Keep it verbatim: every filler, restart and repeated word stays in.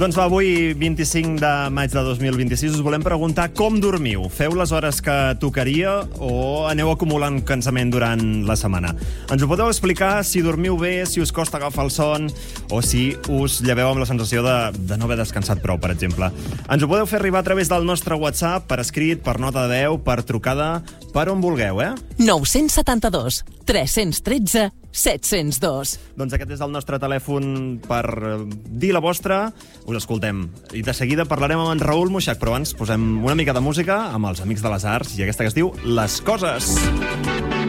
Doncs va, avui, vint-i-cinc de maig de dos mil vint-i-sis, us volem preguntar com dormiu. Feu les hores que tocaria o aneu acumulant cansament durant la setmana? Ens ho podeu explicar, si dormiu bé, si us costa agafar el son o si us lleveu amb la sensació de, de no haver descansat prou, per exemple. Ens ho podeu fer arribar a través del nostre WhatsApp, per escrit, per nota de veu, per trucada, per on vulgueu, eh? nou set dos, tres un tres, set zero dos. Doncs aquest és el nostre telèfon per dir la vostra. Us escoltem. I de seguida parlarem amb en Raül Moixac, però abans posem una mica de música amb els Amics de les Arts i aquesta que es diu Les Coses.